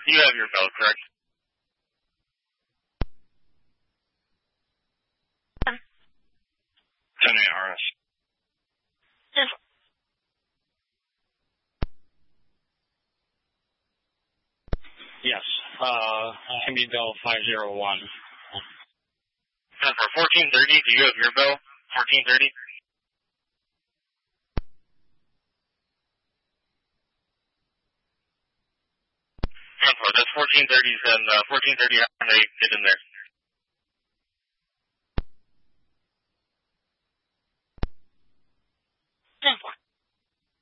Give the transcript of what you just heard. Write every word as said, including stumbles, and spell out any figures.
You have your bell, correct? ten eight R S. Yes. Yes. Uh, can be bell five zero one. And for fourteen thirty, do you have your bell? fourteen thirty? And for that's fourteen thirty, and uh, fourteen thirty, how can they get in there?